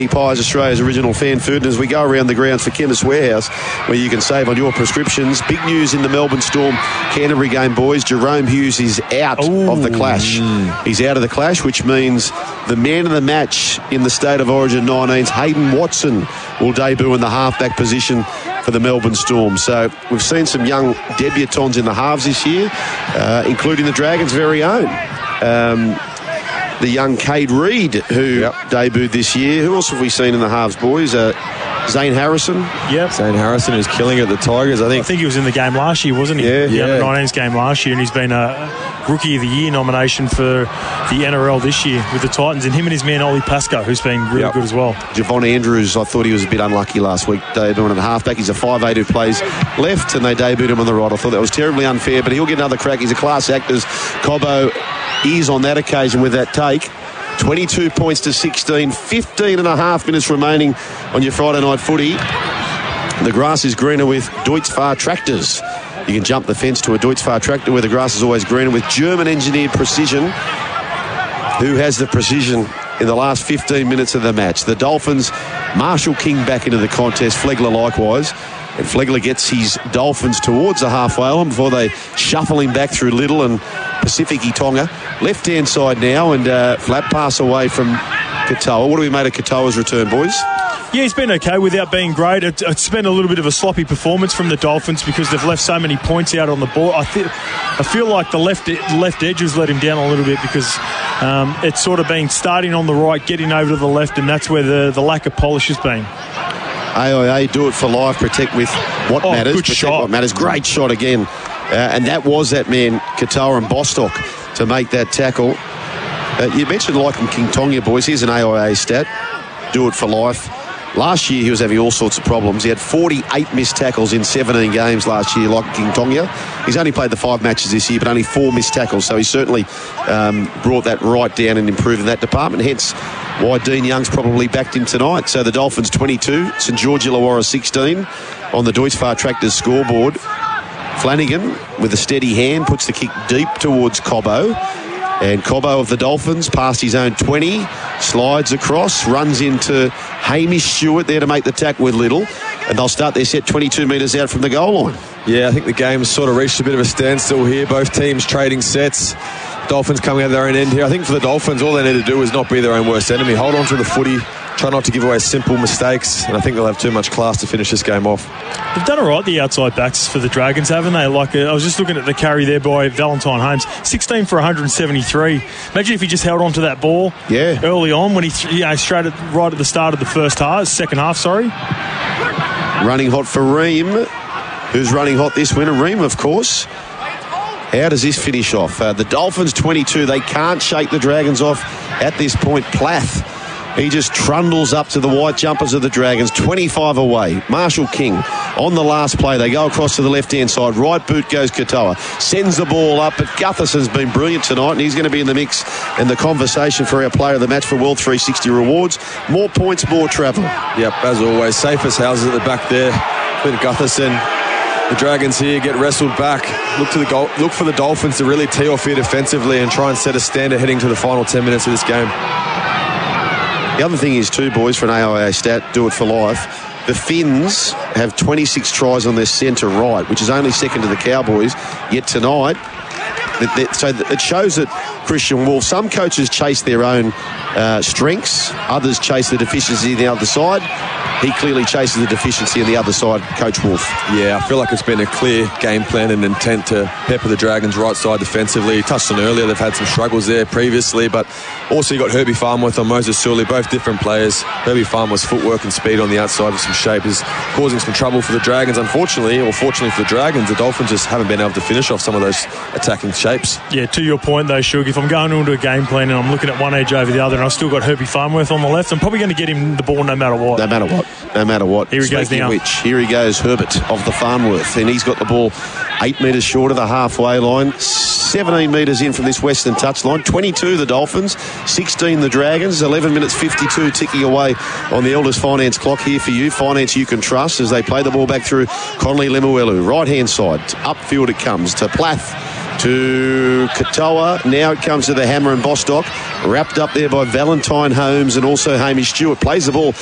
Pies, Australia's original fan food, and as we go around the grounds for Chemist Warehouse, where you can save on your prescriptions. Big news in the Melbourne Storm Canterbury game, boys. Jerome Hughes is out of the clash. He's out of the clash, which means the man of the match in the State of Origin 19s, Hayden Watson, will debut in the halfback position for the Melbourne Storm. So we've seen some young debutants in the halves this year, including the Dragons' very own. The young Cade Reed, who debuted this year. Who else have we seen in the halves, boys? Zane Harrison. Yep. Zane Harrison is killing it at the Tigers. I think he was in the game last year, wasn't he? Yeah. The under-19s game last year, and he's been a Rookie of the Year nomination for the NRL this year with the Titans, and him and his man Ollie Pascoe, who's been really good as well. Javon Andrews, I thought he was a bit unlucky last week, debuting at halfback. He's a 5'8" who plays left, and they debuted him on the right. I thought that was terribly unfair, but he'll get another crack. He's a class act, as Cobbo is on that occasion with that take. 22 points to 16, 15 and a half minutes remaining on your Friday night footy. The grass is greener with Deutz-Fahr tractors. You can jump the fence to a Deutz-Fahr tractor where the grass is always greener with German-engineered precision. Who has the precision in the last 15 minutes of the match? The Dolphins, Marshall King back into the contest, Flegler likewise. And Flegler gets his Dolphins towards the halfway line before they shuffle him back through Little and Pacific Tonga. Left-hand side now, and flat pass away from Katoa. What do we make of Katoa's return, boys? Yeah, he's been okay without being great. It's been a little bit of a sloppy performance from the Dolphins because they've left so many points out on the board. I feel like the left edge has let him down a little bit because it's sort of been starting on the right, getting over to the left, and that's where the lack of polish has been. AIA, do it for life, protect with what matters. Good shot. What matters. Great shot again. And that was that man, Katoa and Bostock, to make that tackle. You mentioned Lycombe King Tonga, boys. Here's an AIA stat. Do it for life. Last year, he was having all sorts of problems. He had 48 missed tackles in 17 games last year, like King Tonga. He's only played the 5 matches this year, but only 4 missed tackles. So he certainly brought that right down and improved in that department. Hence why Dean Young's probably backed him tonight. So the Dolphins 22, St George Illawarra 16 on the Deutz-Fahr Tractors scoreboard. Flanagan, with a steady hand, puts the kick deep towards Cobbo. And Cobbo of the Dolphins, past his own 20, slides across, runs into Hamish Stewart there to make the tackle with Little. And they'll start their set 22 metres out from the goal line. Yeah, I think the game's sort of reached a bit of a standstill here. Both teams trading sets. Dolphins coming out of their own end here. I think for the Dolphins, all they need to do is not be their own worst enemy. Hold on to the footy. Try not to give away simple mistakes, and I think they'll have too much class to finish this game off. They've done all right, the outside backs for the Dragons, haven't they? I was just looking at the carry there by Valentine Holmes, 16 for 173. Imagine if he just held on to that ball early on when he straight right at the start of the second half. Running hot for Ream. Who's running hot this winter? Ream, of course. How does this finish off? The Dolphins 22. They can't shake the Dragons off at this point. Plath. He just trundles up to the white jumpers of the Dragons, 25 away. Marshall King on the last play. They go across to the left-hand side. Right boot goes Katoa. Sends the ball up, but Gutherson's been brilliant tonight, and he's going to be in the mix and the conversation for our player of the match for World 360 rewards. More points, more travel. Yep, as always. Safest houses at the back there with Gutherson. The Dragons here get wrestled back. Look for the Dolphins to really tee off here defensively and try and set a standard heading to the final 10 minutes of this game. The other thing is too, boys, for an AIA stat, do it for life, the Finns have 26 tries on their centre right, which is only second to the Cowboys, yet tonight, so it shows that Christian Wolf, some coaches chase their own strengths, others chase the deficiency on the other side. He clearly chases the deficiency on the other side, Coach Wolf. Yeah, I feel like it's been a clear game plan and intent to pepper the Dragons right side defensively. He touched on earlier, they've had some struggles there previously, but also you got Herbie Farnworth on Moses Sully, both different players. Herbie Farnworth's footwork and speed on the outside with some shape is causing some trouble for the Dragons. Unfortunately, or fortunately for the Dragons, the Dolphins just haven't been able to finish off some of those attacking shapes. Yeah, to your point though, Shug, if I'm going into a game plan and I'm looking at one edge over the other and I've still got Herbie Farnworth on the left, I'm probably going to get him the ball no matter what. No matter what. Here he goes now. Here he goes, Herbert of the Farnworth, and he's got the ball 8 metres short of the halfway line, 17 metres in from this western touchline. 22 the Dolphins, 16 the Dragons, 11 minutes 52 ticking away on the Elders Finance clock here for you. Finance you can trust as they play the ball back through Conley Lemuelu. Right hand side, upfield it comes to Plath. to Katoa. Now it comes to the Hammer and Bostock. Wrapped up there by Valentine Holmes and also Hamish Stewart. Plays the ball